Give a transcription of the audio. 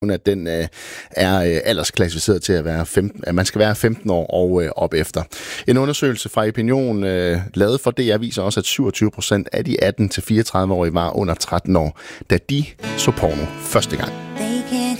at den er aldersklassificeret til at være 15, at man skal være 15 år og op efter. En undersøgelse fra Opinion lavet for DR viser også, at 27% af de 18-34-årige var under 13 år, da de så porno første gang.